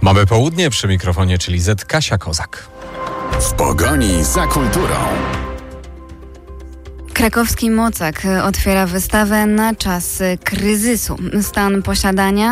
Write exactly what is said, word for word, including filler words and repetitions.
Mamy południe, przy mikrofonie, czyli Z Kasia Kozak. W pogoni za kulturą. Krakowski Mocak otwiera wystawę na czas kryzysu. Stan posiadania